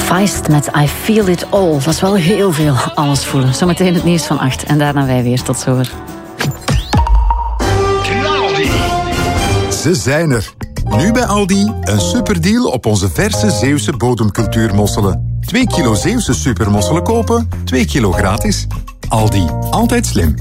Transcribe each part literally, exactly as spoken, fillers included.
Feist met I Feel It All. Dat is wel heel veel alles voelen. Zometeen het nieuws van acht en daarna wij weer. Tot zover. Ze zijn er. Nu bij Aldi een superdeal op onze verse Zeeuwse bodemcultuurmosselen. Twee kilo Zeeuwse supermosselen kopen, twee kilo gratis. Aldi, altijd slim.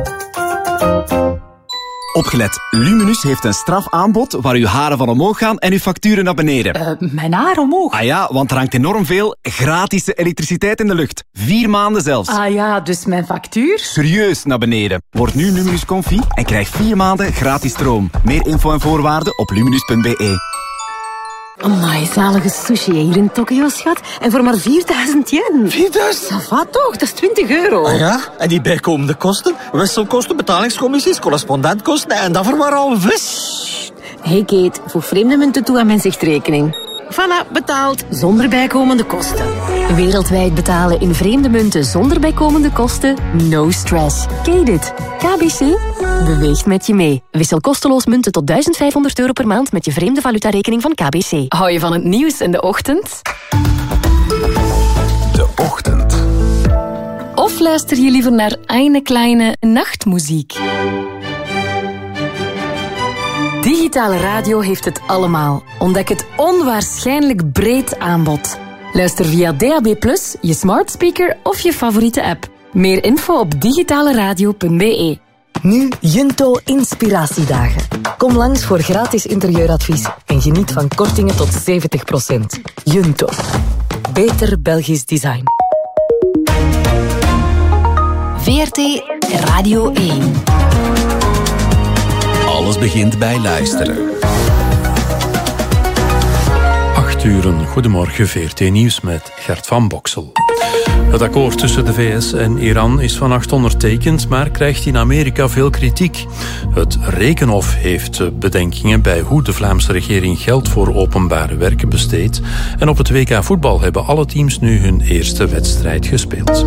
Opgelet, Luminus heeft een strafaanbod waar uw haren van omhoog gaan en uw facturen naar beneden. Uh, mijn haar omhoog? Ah ja, want er hangt enorm veel gratis elektriciteit in de lucht. Vier maanden zelfs. Ah ja, dus mijn factuur? Serieus naar beneden. Word nu Luminus Confi en krijg vier maanden gratis stroom. Meer info en voorwaarden op luminus punt b e. Amai, zalige sushi hier in Tokio, schat. En voor maar vierduizend yen. vierduizend? Ça va toch? Dat is twintig euro. Ah ja? En die bijkomende kosten? Wisselkosten, betalingscommissies, correspondentkosten en dat voor maar al vis. Hey Kate, voeg vreemde munten toe aan mijn zichtrekening. Voilà, betaald. Zonder bijkomende kosten. Wereldwijd betalen in vreemde munten zonder bijkomende kosten? No stress. Ken dit? K B C beweegt met je mee. Wissel kosteloos munten tot duizend vijfhonderd euro per maand met je vreemde valutarekening van K B C. Hou je van het nieuws in de ochtend? De ochtend. Of luister je liever naar eine kleine nachtmuziek? Digitale radio heeft het allemaal. Ontdek het onwaarschijnlijk breed aanbod. Luister via D A B plus, je smart speaker of je favoriete app. Meer info op digitaleradio punt b e. Nu Junto Inspiratiedagen. Kom langs voor gratis interieuradvies en geniet van kortingen tot zeventig procent. Junto. Beter Belgisch design. V R T Radio één. Alles begint bij luisteren. Acht uren, goedemorgen, V R T Nieuws met Gert van Boksel. Het akkoord tussen de V S en Iran is vannacht ondertekend, maar krijgt in Amerika veel kritiek. Het Rekenhof heeft bedenkingen bij hoe de Vlaamse regering geld voor openbare werken besteedt. En op het W K voetbal hebben alle teams nu hun eerste wedstrijd gespeeld.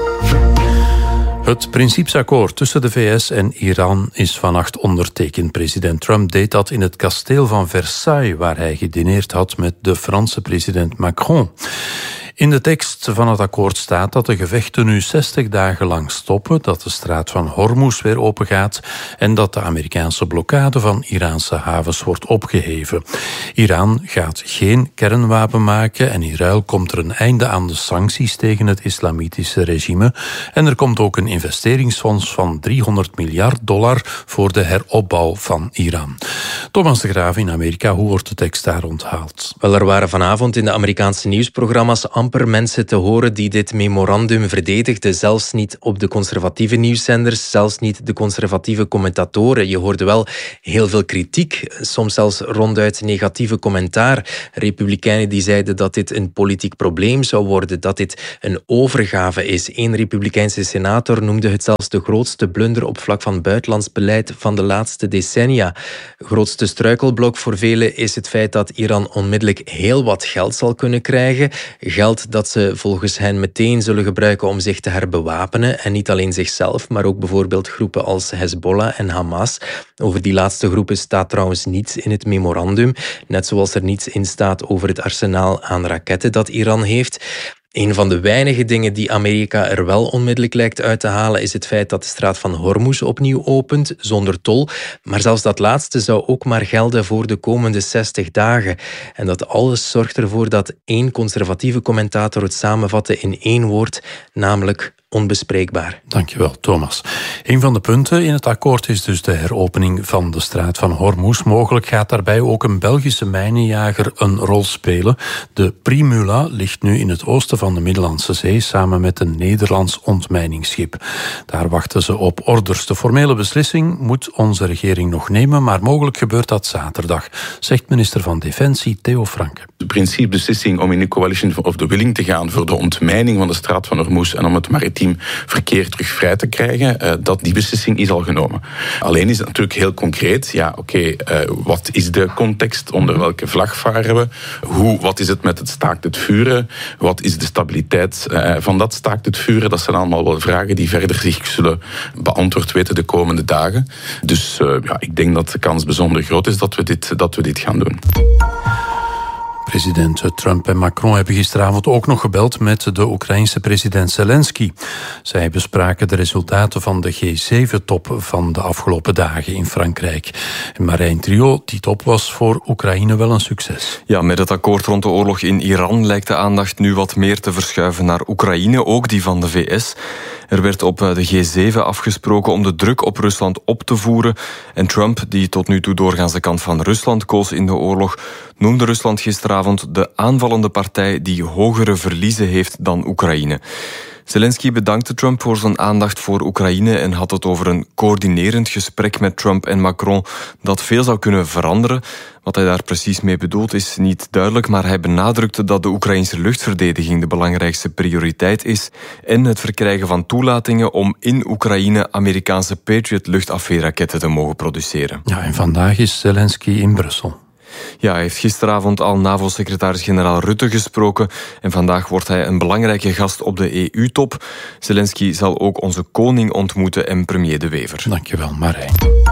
Het principesakkoord tussen de V S en Iran is vannacht ondertekend. President Trump deed dat in het kasteel van Versailles, waar hij gedineerd had met de Franse president Macron. In de tekst van het akkoord staat dat de gevechten nu zestig dagen lang stoppen, dat de straat van Hormuz weer opengaat en dat de Amerikaanse blokkade van Iraanse havens wordt opgeheven. Iran gaat geen kernwapen maken en in ruil komt er een einde aan de sancties tegen het islamitische regime. En er komt ook een investeringsfonds van driehonderd miljard dollar voor de heropbouw van Iran. Thomas de Graaf in Amerika, hoe wordt de tekst daar onthaald? Wel, er waren vanavond in de Amerikaanse nieuwsprogramma's amper mensen te horen die dit memorandum verdedigden. Zelfs niet op de conservatieve nieuwszenders, zelfs niet de conservatieve commentatoren. Je hoorde wel heel veel kritiek, soms zelfs ronduit negatieve commentaar. Republikeinen die zeiden dat dit een politiek probleem zou worden, dat dit een overgave is. Eén republikeinse senator noemde het zelfs de grootste blunder op vlak van buitenlands beleid van de laatste decennia. Grootste struikelblok voor velen is het feit dat Iran onmiddellijk heel wat geld zal kunnen krijgen. Geld dat ze volgens hen meteen zullen gebruiken om zich te herbewapenen. En niet alleen zichzelf, maar ook bijvoorbeeld groepen als Hezbollah en Hamas. Over die laatste groepen staat trouwens niets in het memorandum. Net zoals er niets in staat over het arsenaal aan raketten dat Iran heeft. Een van de weinige dingen die Amerika er wel onmiddellijk lijkt uit te halen is het feit dat de straat van Hormuz opnieuw opent, zonder tol. Maar zelfs dat laatste zou ook maar gelden voor de komende zestig dagen. En dat alles zorgt ervoor dat één conservatieve commentator het samenvatte in één woord, namelijk onbespreekbaar. Dankjewel, Thomas. Een van de punten in het akkoord is dus de heropening van de straat van Hormuz. Mogelijk gaat daarbij ook een Belgische mijnenjager een rol spelen. De Primula ligt nu in het oosten van de Middellandse Zee samen met een Nederlands ontmijningsschip. Daar wachten ze op orders. De formele beslissing moet onze regering nog nemen, maar mogelijk gebeurt dat zaterdag, zegt minister van Defensie Theo Franke. De principebeslissing om in de coalition of the willing te gaan voor de ontmijning van de straat van Hormuz en om het maritiem verkeer terug vrij te krijgen, uh, dat die beslissing is al genomen. Alleen is het natuurlijk heel concreet. Ja, oké, okay, uh, wat is de context? Onder welke vlag varen we? Hoe, wat is het met het staakt het vuren? Wat is de stabiliteit uh, van dat staakt het vuren? Dat zijn allemaal wel vragen die verder zich zullen beantwoord weten de komende dagen. Dus uh, ja, ik denk dat de kans bijzonder groot is dat we dit, dat we dit gaan doen. President Trump en Macron hebben gisteravond ook nog gebeld met de Oekraïense president Zelensky. Zij bespraken de resultaten van de G zeven top van de afgelopen dagen in Frankrijk. En Marijn Trio, die top was voor Oekraïne wel een succes. Ja, met het akkoord rond de oorlog in Iran lijkt de aandacht nu wat meer te verschuiven naar Oekraïne, ook die van de V S. Er werd op de G zeven afgesproken om de druk op Rusland op te voeren. En Trump, die tot nu toe doorgaans de kant van Rusland koos in de oorlog, noemde Rusland gisteravond de aanvallende partij die hogere verliezen heeft dan Oekraïne. Zelensky bedankte Trump voor zijn aandacht voor Oekraïne en had het over een coördinerend gesprek met Trump en Macron dat veel zou kunnen veranderen. Wat hij daar precies mee bedoelt is niet duidelijk, maar hij benadrukte dat de Oekraïnse luchtverdediging de belangrijkste prioriteit is en het verkrijgen van toelatingen om in Oekraïne Amerikaanse Patriot luchtafweerraketten te mogen produceren. Ja, en vandaag is Zelensky in Brussel. Ja, hij heeft gisteravond al NAVO-secretaris-generaal Rutte gesproken en vandaag wordt hij een belangrijke gast op de E U-top. Zelensky zal ook onze koning ontmoeten en premier De Wever. Dankjewel, Marijn.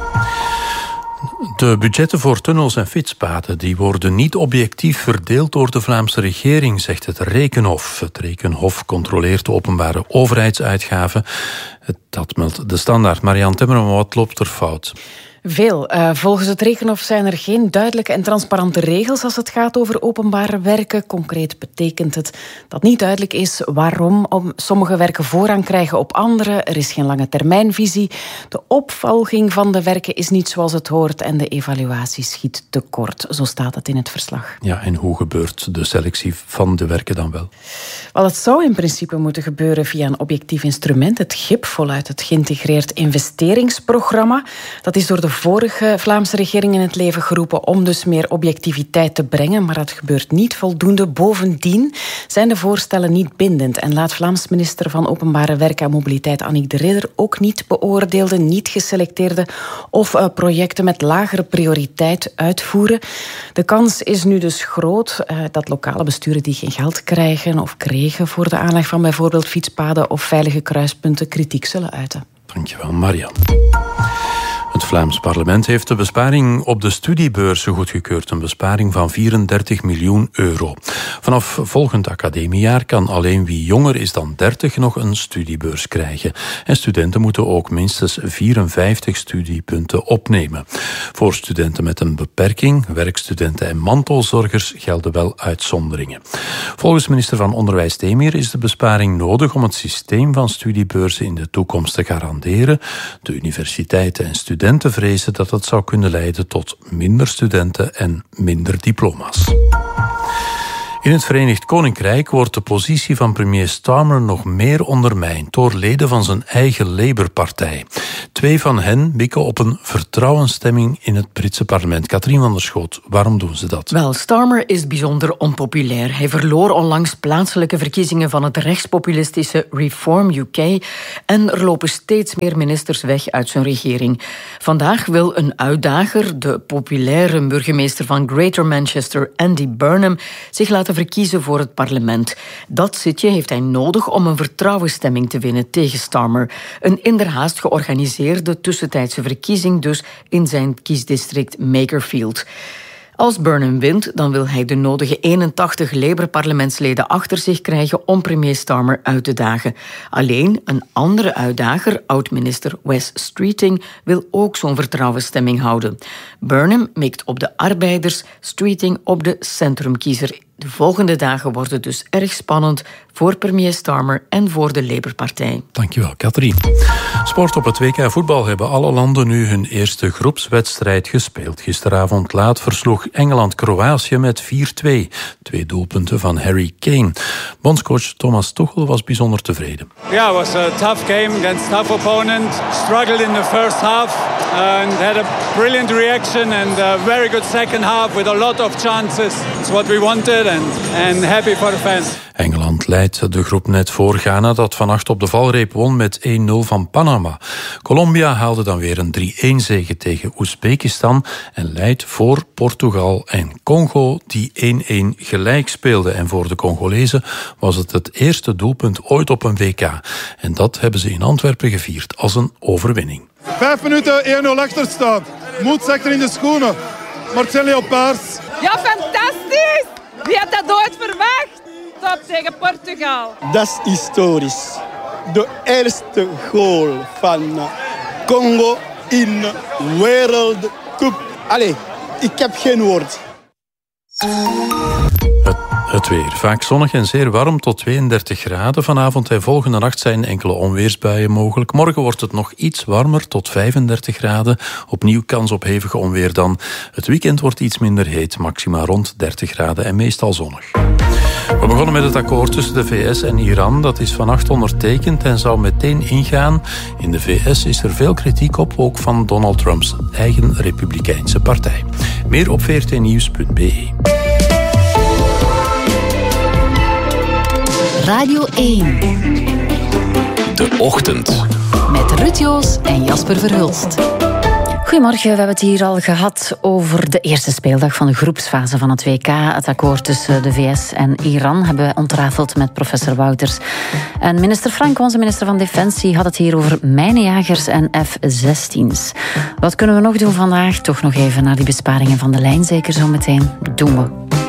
De budgetten voor tunnels en fietspaden die worden niet objectief verdeeld door de Vlaamse regering, zegt het Rekenhof. Het Rekenhof controleert de openbare overheidsuitgaven. Dat meldt de Standaard. Marianne Timmerman, wat loopt er fout? Veel. Uh, volgens het Rekenhof zijn er geen duidelijke en transparante regels als het gaat over openbare werken. Concreet betekent het dat niet duidelijk is waarom sommige werken voorrang krijgen op andere. Er is geen lange termijnvisie. De opvolging van de werken is niet zoals het hoort en de evaluatie schiet tekort. Zo staat het in het verslag. Ja, en hoe gebeurt de selectie van de werken dan wel? Wel, het zou in principe moeten gebeuren via een objectief instrument, het G I P, voluit het geïntegreerd investeringsprogramma. Dat is door de vorige Vlaamse regering in het leven geroepen om dus meer objectiviteit te brengen, maar dat gebeurt niet voldoende. Bovendien zijn de voorstellen niet bindend en laat Vlaams minister van Openbare Werken en Mobiliteit Annick de Ridder ook niet beoordeelde, niet geselecteerde of uh, projecten met lagere prioriteit uitvoeren. De kans is nu dus groot uh, dat lokale besturen die geen geld krijgen of kregen voor de aanleg van bijvoorbeeld fietspaden of veilige kruispunten kritiek zullen uiten. Dankjewel, Marianne. Het Vlaams parlement heeft de besparing op de studiebeurzen goedgekeurd. Een besparing van vierendertig miljoen euro. Vanaf volgend academiejaar kan alleen wie jonger is dan dertig nog een studiebeurs krijgen. En studenten moeten ook minstens vierenvijftig studiepunten opnemen. Voor studenten met een beperking, werkstudenten en mantelzorgers gelden wel uitzonderingen. Volgens minister van Onderwijs Demir is de besparing nodig om het systeem van studiebeurzen in de toekomst te garanderen. De universiteiten en studenten Studenten vrezen dat het zou kunnen leiden tot minder studenten en minder diploma's. In het Verenigd Koninkrijk wordt de positie van premier Starmer nog meer ondermijnd door leden van zijn eigen Labour-partij. Twee van hen mikken op een vertrouwensstemming in het Britse parlement. Katrien van der Schoot, waarom doen ze dat? Wel, Starmer is bijzonder onpopulair. Hij verloor onlangs plaatselijke verkiezingen van het rechtspopulistische Reform U K en er lopen steeds meer ministers weg uit zijn regering. Vandaag wil een uitdager, de populaire burgemeester van Greater Manchester, Andy Burnham, zich laten verkiezen voor het parlement. Dat zitje heeft hij nodig om een vertrouwensstemming te winnen tegen Starmer. Een inderhaast georganiseerde tussentijdse verkiezing dus in zijn kiesdistrict Makerfield. Als Burnham wint, dan wil hij de nodige eenentachtig Labour-parlementsleden achter zich krijgen om premier Starmer uit te dagen. Alleen een andere uitdager, oud-minister Wes Streeting, wil ook zo'n vertrouwensstemming houden. Burnham mikt op de arbeiders, Streeting op de centrumkiezer. De volgende dagen worden dus erg spannend voor premier Starmer en voor de Labour-partij. Dankjewel, Katrien. Sport op het W K voetbal hebben alle landen nu hun eerste groepswedstrijd gespeeld. Gisteravond laat versloeg Engeland Kroatië met vier twee. Twee doelpunten van Harry Kane. Bondscoach Thomas Tuchel was bijzonder tevreden. Yeah, it was a tough game against a tough opponent. Struggled in the first half and had a brilliant reaction and a very good second half with a lot of chances. It's what we wanted and, and happy for the fans. Engeland leidt de groep net voor Ghana, dat vannacht op de valreep won met één nul van Panama. Colombia haalde dan weer een drie-een zege tegen Oezbekistan en leidt voor Portugal en Congo, die één-één gelijk speelden. En voor de Congolezen was het het eerste doelpunt ooit op een W K. En dat hebben ze in Antwerpen gevierd als een overwinning. Vijf minuten één nul achterstand. Moed zegt er in de schoenen. Marcel Leopards. Ja, fantastisch! Wie had dat ooit verwacht? Top tegen Portugal. Dat is historisch. De eerste goal van Congo in World Cup. Allee, ik heb geen woord. Het, het weer. Vaak zonnig en zeer warm tot tweeëndertig graden. Vanavond en volgende nacht zijn enkele onweersbuien mogelijk. Morgen wordt het nog iets warmer tot vijfendertig graden. Opnieuw kans op hevige onweer dan. Het weekend wordt iets minder heet. Maxima rond dertig graden en meestal zonnig. We begonnen met het akkoord tussen de V S en Iran. Dat is vannacht ondertekend en zou meteen ingaan. In de V S is er veel kritiek op, ook van Donald Trumps eigen Republikeinse partij. Meer op v r t nieuws punt b e. Radio één. De Ochtend. Met Ruud Joos en Jasper Verhulst. Goedemorgen, we hebben het hier al gehad over de eerste speeldag van de groepsfase van het W K. Het akkoord tussen de V S en Iran hebben we ontrafeld met professor Wouters. En minister Frank, onze minister van Defensie, had het hier over mijnenjagers en F zestien's. Wat kunnen we nog doen vandaag? Toch nog even naar die besparingen van de lijn, zeker zo meteen. Doen we.